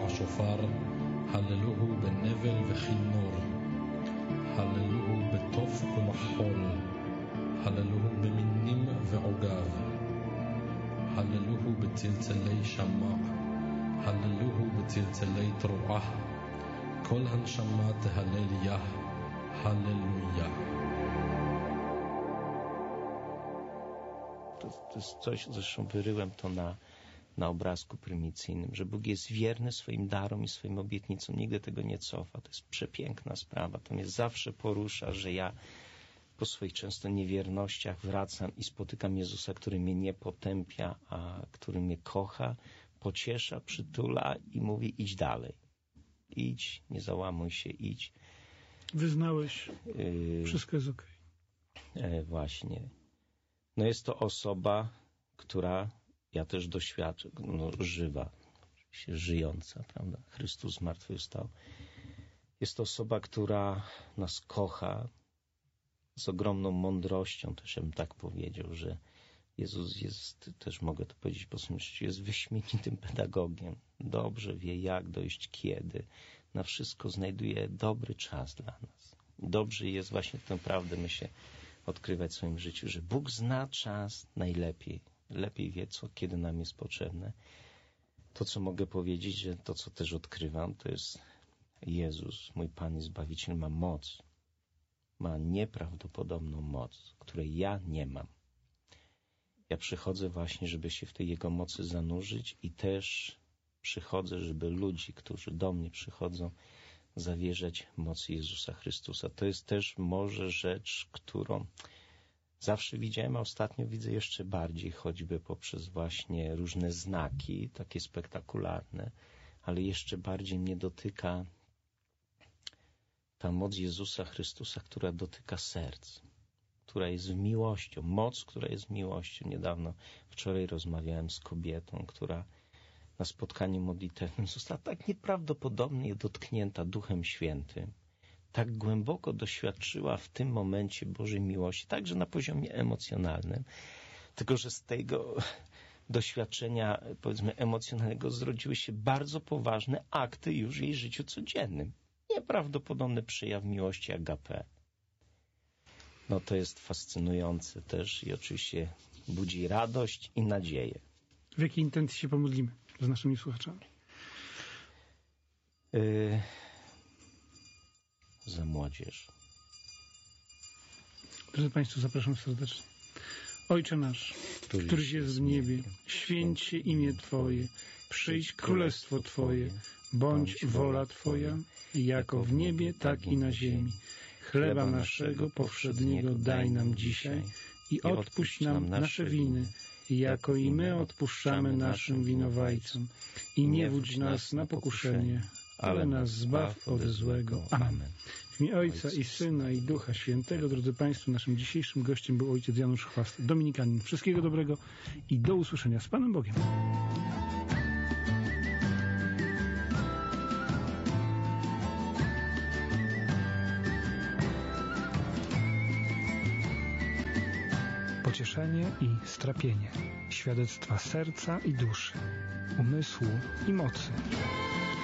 השופר, הללוהו בנבל וכינור, הללוהו בתוף ומחול, הללוהו במינים ועוגב, הללוהו בצלצלי שמע, הללוהו בצלצלי תרועה, כל הנשמה תהלל יה, הללויה. To jest coś, zresztą wyryłem to na obrazku prymicyjnym, że Bóg jest wierny swoim darom i swoim obietnicom, nigdy tego nie cofa. To jest przepiękna sprawa. To mnie zawsze porusza, że ja po swoich często niewiernościach wracam i spotykam Jezusa, który mnie nie potępia, a który mnie kocha, pociesza, przytula i mówi: idź dalej. Idź, nie załamuj się, idź. Wyznałeś, wszystko jest okej. Właśnie. No jest to osoba, która, ja też doświadczam, żywa, żyjąca, prawda? Chrystus zmartwychwstał. Jest to osoba, która nas kocha z ogromną mądrością, też bym tak powiedział, że Jezus jest, też mogę to powiedzieć po swym życiu, jest wyśmienitym pedagogiem. Dobrze wie, jak dojść, kiedy. Na wszystko znajduje dobry czas dla nas. Dobrze jest właśnie tę prawdę, myślę, odkrywać w swoim życiu, że Bóg zna czas najlepiej. Lepiej wie, kiedy nam jest potrzebne. To, co mogę powiedzieć, że to, co też odkrywam, to jest Jezus, mój Pan i Zbawiciel, ma moc. Ma nieprawdopodobną moc, której ja nie mam. Ja przychodzę właśnie, żeby się w tej Jego mocy zanurzyć i też przychodzę, żeby ludzi, którzy do mnie przychodzą, zawierzać mocy Jezusa Chrystusa. To jest też może rzecz, którą zawsze widziałem, a ostatnio widzę jeszcze bardziej, choćby poprzez właśnie różne znaki, takie spektakularne, ale jeszcze bardziej mnie dotyka ta moc Jezusa Chrystusa, która dotyka serc, która jest miłością, moc, która jest miłością. Niedawno, wczoraj rozmawiałem z kobietą, która na spotkaniu modlitewnym została tak nieprawdopodobnie dotknięta Duchem Świętym. Tak głęboko doświadczyła w tym momencie Bożej miłości, także na poziomie emocjonalnym. Tylko że z tego doświadczenia, powiedzmy, emocjonalnego zrodziły się bardzo poważne akty już w jej życiu codziennym. Nieprawdopodobny przejaw miłości agape. No to jest fascynujące też i oczywiście budzi radość i nadzieję. W jakiej intencji się pomodlimy z naszymi słuchaczami? Za młodzież. Drodzy Państwo, zapraszam serdecznie. Ojcze nasz, któryś jest w niebie, święć się imię Twoje, przyjdź królestwo Twoje, bądź wola Twoja, jako w niebie, tak i na ziemi. Chleba naszego powszedniego daj nam dzisiaj i odpuść nam nasze winy, jako i my odpuszczamy naszym winowajcom. I nie wódź nas na pokuszenie, ale nas zbaw ode złego. Amen. W imię Ojca i Syna i Ducha Świętego. Drodzy Państwo, naszym dzisiejszym gościem był ojciec Janusz Chwast, dominikanin. Wszystkiego dobrego i do usłyszenia z Panem Bogiem. Pocieszenie i strapienie. Świadectwa serca i duszy, umysłu i mocy.